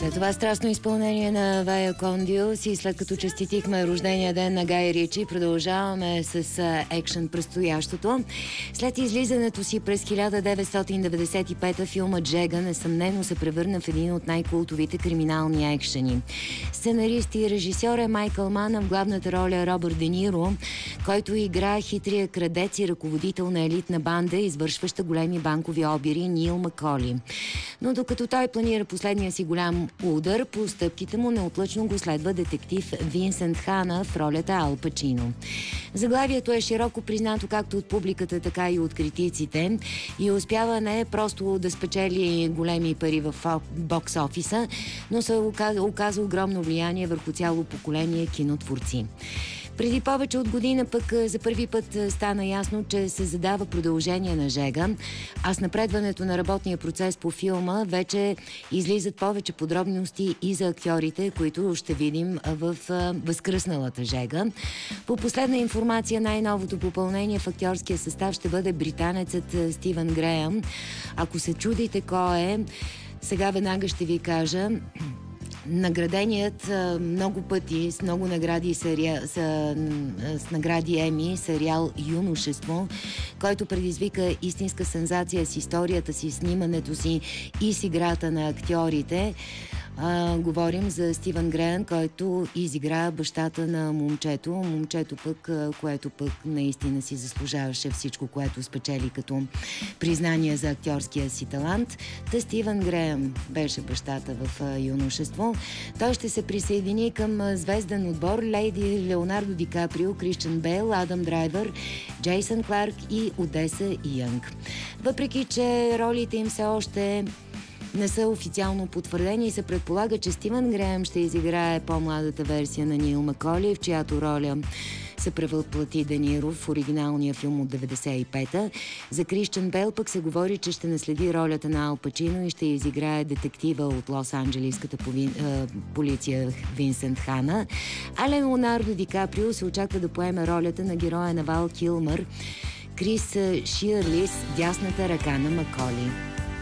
След това страстно изпълнение на Вая Кондиус и след като честитихме рождения ден на Гай Ричи, продължаваме с екшен предстоящото. След излизането си през 1995 филма Джега несъмнено се превърна в един от най-култовите криминални екшени. Сценарист и режисьор е Майкъл Ман, в главната роля Робърт Де Ниро, който играе хитрия крадец и ръководител на елитна банда, извършваща големи банкови обири, Нил Маколи. Но докато той планира последния си голям удар, по стъпките му неотлъчно го следва детектив Винсент Хана в ролята Ал Пачино. Заглавието е широко признато както от публиката, така и от критиците и успява не просто да спечели големи пари в бокс офиса, но се оказа огромно влияние върху цяло поколение кинотворци. Преди повече от година пък за първи път стана ясно, че се задава продължение на Жега, а с напредването на работния процес по филма вече излизат повече подробности и за актьорите, които ще видим в възкръсналата Жега. По последна информация, най-новото попълнение в актьорския състав ще бъде британецът Стивън Греъм. Ако се чудите кой е, сега веднага ще ви кажа. Награденият много пъти с много награди с награди Еми сериал Юношество, който предизвика истинска сензация с историята си, снимането си и с играта на актьорите. Говорим за Стивън Греъм, който изигра бащата на момчето пък, което пък наистина си заслужаваше всичко, което спечели като признание за актьорския си талант. Та Стивън Греъм беше бащата в Юношество. Той ще се присъедини към звезден отбор леди Леонардо Ди Каприо, Кристиан Бейл, Адам Драйвер, Джейсън Кларк и Одеса Янг. Въпреки че ролите им все още не са официално потвърдени и се предполага, че Стивън Греъм ще изиграе по-младата версия на Нил Маколи, в чиято роля се превъплати Де Ниро в оригиналния филм от 95-та. За Кристиан Бейл пък се говори, че ще наследи ролята на Ал Пачино и ще изиграе детектива от Лос-Анджелиската полиция Винсент Хана. А Леонардо Ди Каприо се очаква да поеме ролята на героя на Вал Килмър, Крис Шиърлис, дясната ръка на Маколи.